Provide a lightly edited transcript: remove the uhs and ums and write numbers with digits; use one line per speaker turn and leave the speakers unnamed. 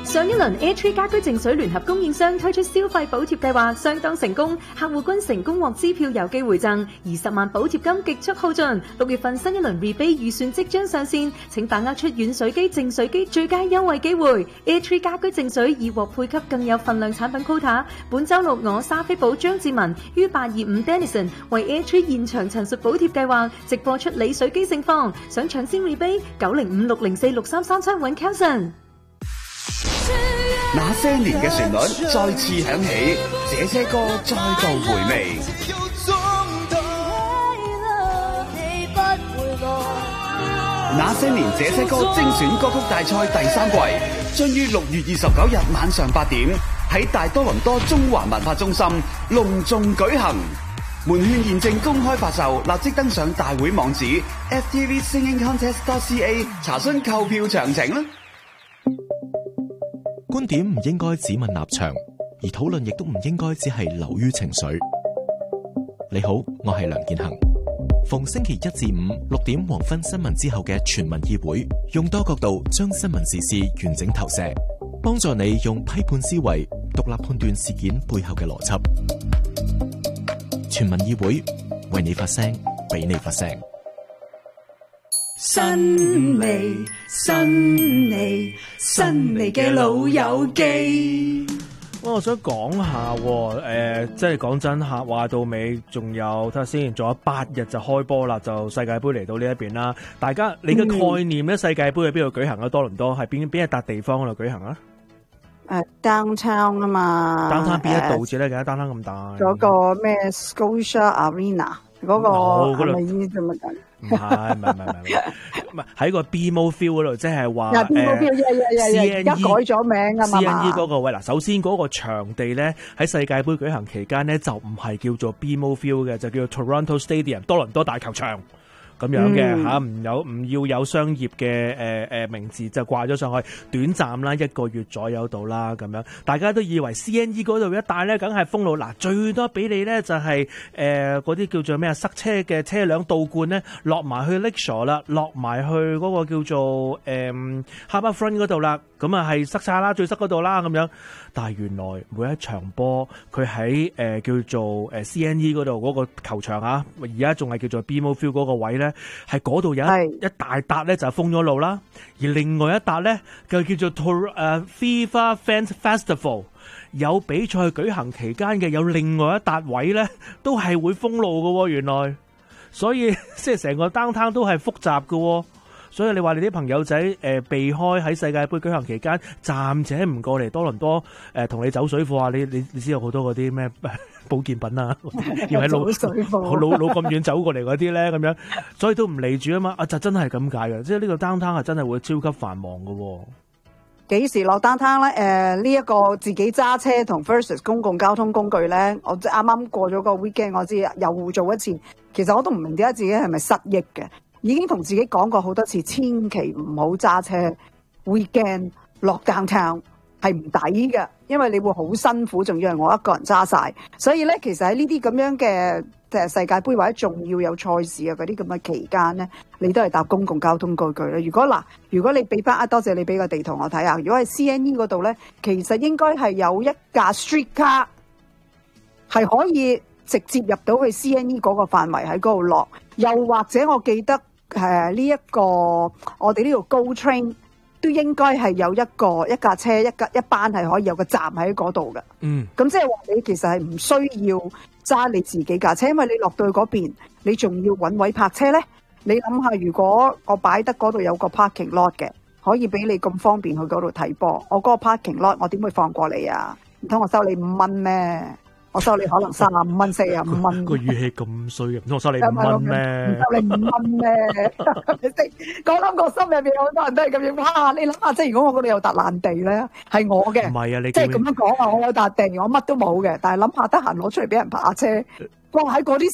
上一輪 A3 家居淨水聯合供應商推出消費補貼計劃相當成功，客戶均成功獲支票郵寄回贈，20萬補貼金極速耗盡。6月份新一輪 rebate 預算即將上線，請把握出軟水機、淨水機最佳優惠機會。A3 家居淨水已獲配給更有份量產品 quota。本週六我莎菲寶張志文於825 Denison 為 A3 現場陳述補貼計劃直播出理水機盛況，想搶先 rebate 905-604-6337揾 Kelson。
那些年嘅旋律再次響起，這些歌再度回味。那些年這些歌精選歌曲大賽第3季將於6月29日晚上8點喺大多倫多中環文化中心隆重舉行。門券現正公開發售，立即登上大會網址 ftvsingingcontest.ca 查詢購票詳情啦。
觀點唔應該只問立場，而討論亦都唔應該只係流於情緒。你好，我係梁建恒。逢星期1至5 6點黃昏新聞之後嘅全民議會，用多角度將新聞時事完整投射，幫助你用批判思維獨立判斷事件背後嘅邏輯。全民議會，為你發聲，俾你發聲。
新味嘅老友記。
我想講下，即係講真下，話到尾仲有睇下先，仲有8日就開波啦，就世界盃嚟到呢一邊啦。大家你嘅概念咧，世界盃喺邊度舉行啊？多倫多係邊一笪地方嗰度舉行啊
？downtown 啊嘛。
downtown 邊一度至咧？點解 downtown 咁大？
嗰個咩 Scotia Arena 嗰個係咪依啲咁嘅？
唔係喺個 BMO Field 嗰度，即係話
BMO Field 而家改咗名啊嘛。
CNE 嗰個位嗱，首先嗰個場地咧喺世界盃舉行期間咧就唔係叫做 BMO Field 嘅，就叫做 Toronto Stadium 多倫多大球場。咁樣嘅嚇，唔要有商業嘅名字就掛咗上去，短暫啦，1個月左右到啦咁樣。大家都以為 CNE 嗰度一帶咧，梗係封路嗱，最多俾你咧就係嗰啲叫做咩啊，塞車嘅車輛倒灌咧，落埋去 Lakeshore 啦，落埋去嗰個叫做Harbourfront 嗰度啦，咁啊係塞晒啦，最塞嗰度啦咁樣。但係原來每一場波佢喺叫做CNE 嗰度嗰個球場啊，而家仲係叫做 BMO Field 嗰個位咧。係嗰度有一大笪咧就封咗路啦，而另外一笪咧就叫做FIFA Fans Festival， 有比賽舉行期間嘅有另外一笪位咧都係會封路嘅喎，原來，所以即係成個 downtown 都係複雜嘅喎，所以你話你啲朋友仔避開喺世界盃舉行期間暫且唔過嚟多倫多同你走水貨啊，你知有好多嗰啲咩保健品啊，要喺老咁遠走過嚟嗰啲咧，咁樣，所以都唔嚟住啊嘛。就真係咁解嘅，即係呢個 downtown 係真係會超級繁忙嘅。
幾時落 downtown 咧？呢一個自己揸車同 versus 公共交通工具咧，我啱啱過咗個 weekend， 我知又做一次。其實我都唔明點解自己係咪失憶嘅，已經同自己講過好多次，千祈唔好揸車 weekend 落 downtown。係唔抵嘅，因為你會好辛苦，仲要係我一個人揸晒。所以咧，其實喺呢啲咁樣嘅世界盃或者仲要有賽事啊嗰啲咁嘅期間咧，你都係搭公共交通工具咧。如果你俾翻多謝你俾個地圖我睇下。如果係 CNE 嗰度咧，其實應該係有一架 street car 係可以直接入到去 CNE 嗰個範圍喺嗰度落，又或者我記得呢一個我哋呢度 GO Train。都應該係有一架車一班係可以有個站喺嗰度嘅。咁即係話你其實係唔需要揸你自己架車，因為你落到去嗰邊，你仲要揾位泊車咧。你諗下，如果我擺得嗰度有個 parking lot 嘅，可以俾你咁方便去嗰度睇波，我嗰個 parking lot 我點會放過你啊？唔通我收你5蚊咩？我收你可能35蚊、45蚊。
個語氣咁衰嘅，唔通我收你5蚊咩？
唔收你5蚊咩？我諗個心入邊好多人都係咁樣。哇！你諗下，即係如果我嗰度有笪爛地咧，係我嘅。唔
係啊，你
即係咁樣講啊，我有笪地，我乜都冇嘅。但係諗下，得閒攞出嚟俾人泊車，哇！喺嗰啲